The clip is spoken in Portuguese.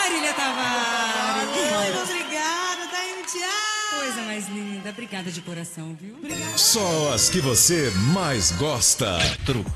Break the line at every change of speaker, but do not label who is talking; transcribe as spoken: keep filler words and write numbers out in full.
Marília Tavares.
Ai, obrigada, Daiane, tchau.
Coisa mais linda. Obrigada de coração, viu? Obrigada.
Só as que você mais gosta. Truque.